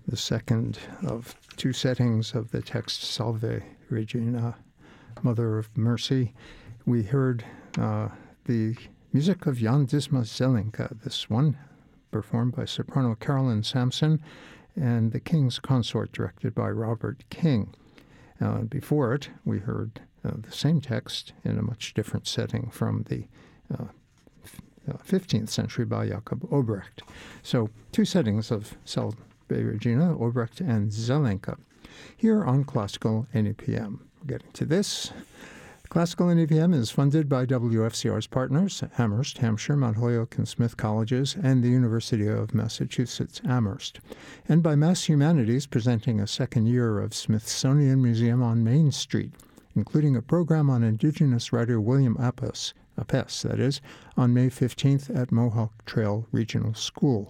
the second of two settings of the text Salve Regina, Mother of Mercy. We heard the music of Jan Disma Zelenka, this one performed by soprano Carolyn Sampson, and The King's Consort, directed by Robert King. Before it, we heard the same text in a much different setting from the 15th century by Jakob Obrecht. So two settings of Salve Regina, Obrecht and Zelenka, here on Classical NEPM. We're getting to this. Classical NEPM is funded by WFCR's partners, Amherst, Hampshire, Mount Holyoke, and Smith Colleges, and the University of Massachusetts, Amherst, and by Mass Humanities, presenting a second year of Smithsonian Museum on Main Street, including a program on Indigenous writer William Apess, that is, on May 15th at Mohawk Trail Regional School,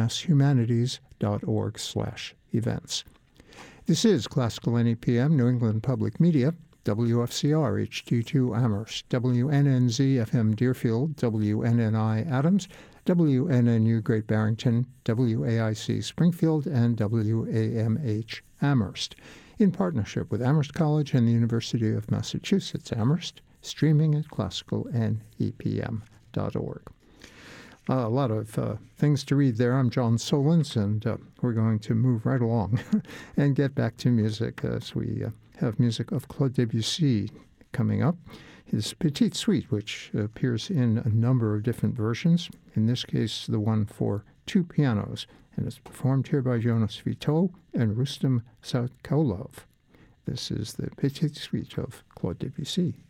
masshumanities.org/events. This is Classical NEPM, New England Public Media, WFCR HD2 Amherst, WNNZ FM Deerfield, WNNI Adams, WNNU Great Barrington, WAIC Springfield, and WAMH Amherst, in partnership with Amherst College and the University of Massachusetts Amherst, streaming at classicalnepm.org. A lot of things to read there. I'm John Solons, and we're going to move right along and get back to music as we have music of Claude Debussy coming up. His Petite Suite, which appears in a number of different versions, in this case the one for two pianos, and it's performed here by Jonas Vito and Rustem Saidkulov. This is the Petite Suite of Claude Debussy.